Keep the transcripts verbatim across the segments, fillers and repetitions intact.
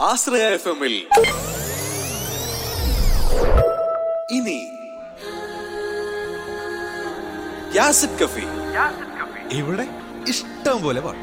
ആശ്രയ F എമ്മിൽ ഇനി യാസിഡ് കഫി. ഇവിടെ ഇഷ്ടം പോലെ പാട്ട്.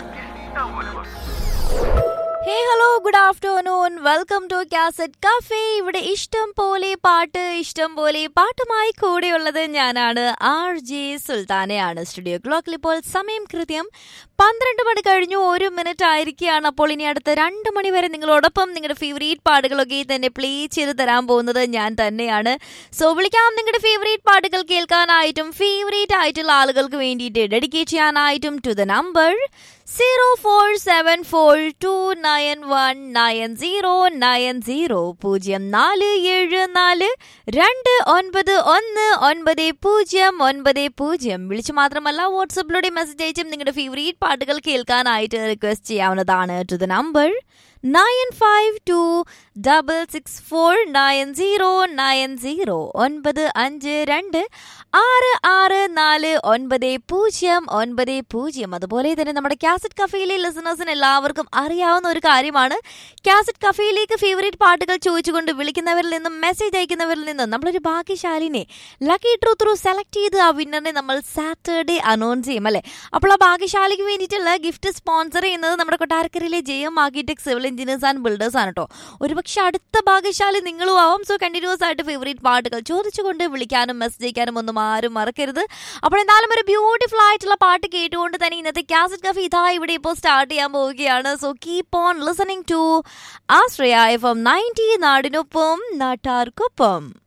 ഹേ hello good afternoon, welcome to cassette cafe. ഇവിടെ ഇഷ്ടം പോലെ പാട്ട്, ഇഷ്ടം പോലെ പാട്ടുമായി കൂടെയുള്ളത് ഞാനാണ്, ആർ ജെ സുൽത്താനയാണ്. സ്റ്റുഡിയോ ക്ലോക്കിൽ ഇപ്പോൾ സമയം കൃത്യം പന്ത്രണ്ട് മണി കഴിഞ്ഞു ഒരു മിനിറ്റ് ആയിരിക്കുകയാണ്. അപ്പോൾ ഇനി അടുത്ത രണ്ട് മണി വരെ നിങ്ങളോടൊപ്പം നിങ്ങളുടെ ഫേവറേറ്റ് പാട്ടുകളൊക്കെ തന്നെ പ്ലേ ചെയ്ത് തരാൻ പോകുന്നത് ഞാൻ തന്നെയാണ്. സോ വിളിക്കാം നിങ്ങളുടെ ഫേവറേറ്റ് പാട്ടുകൾ കേൾക്കാനായിട്ടും ഫേവറേറ്റ് ആയിട്ടുള്ള ആളുകൾക്ക് വേണ്ടിയിട്ട് ഡെഡിക്കേറ്റ് ചെയ്യാനായിട്ടും to the number zero four seven four to nine one nine zero nine zero പൂജ്യം നാല് ഏഴ് നാല് രണ്ട് ഒൻപത് ഒന്ന് ഒൻപത് പൂജ്യം ഒൻപത് പൂജ്യം. വിളിച്ചു മാത്രമല്ല വാട്സപ്പിലൂടെ മെസ്സേജ് അയച്ചും നിങ്ങളുടെ ഫേവറേറ്റ് പാട്ടുകൾ കേൾക്കാനായിട്ട് റിക്വസ്റ്റ് ചെയ്യാവുന്നതാണ് to the number nine five to double six four nine zero nine zero ഒൻപത് അഞ്ച് രണ്ട് ആറ് ആറ് നാല് ഒൻപത് പൂജ്യം ഒൻപത് പൂജ്യം. അതുപോലെ തന്നെ നമ്മുടെ കാസറ്റ് കഫേയിലെ ലിസണേഴ്സിന് എല്ലാവർക്കും അറിയാവുന്ന ഒരു കാര്യമാണ്, കാസറ്റ് കഫേയിലേക്ക് ഫേവറേറ്റ് പാട്ടുകൾ ചോദിച്ചുകൊണ്ട് വിളിക്കുന്നവരിൽ നിന്നും മെസ്സേജ് അയക്കുന്നവരിൽ നിന്നും നമ്മളൊരു ഭാഗ്യശാലിനെ ലക്കി ഡ്രോ ത്രൂ സെലക്ട് ചെയ്ത് ആ വിന്നറിനെ നമ്മൾ സാറ്റർഡേ അനൗൺസ് ചെയ്യും അല്ലേ. അപ്പോൾ ആ ഭാഗ്യശാലിക്ക് വേണ്ടിയിട്ടുള്ള ഗിഫ്റ്റ് സ്പോൺസർ ചെയ്യുന്നത് നമ്മുടെ കൊട്ടാരക്കരയിലെ J M architect civil engineers and builders ആണ് കേട്ടോ. ഒരുപക്ഷെ അടുത്ത ഭാഗ്യശാലി നിങ്ങളും ആവാം. സോ കണ്ടിന്യൂസ് ആയിട്ട് ഫേവറേറ്റ് പാട്ടുകൾ ചോദിച്ചുകൊണ്ട് വിളിക്കാനും മെസ്സേജ് അയക്കാനും ഒന്നും ആരും മറക്കരുത്. അപ്പോൾ എന്തായാലും ഒരു ബ്യൂട്ടിഫുൾ ആയിട്ടുള്ള പാട്ട് കേട്ടുകൊണ്ട് തന്നെ ഇന്നത്തെ കാസറ്റ് കഫേ ഇതാ ഇവിടെ ഇപ്പോൾ സ്റ്റാർട്ട് ചെയ്യാൻ പോവുകയാണ്. So keep on listening to Ashraya F M ninety, നാടിനൊപ്പം നാട്ടാർക്കൊപ്പം.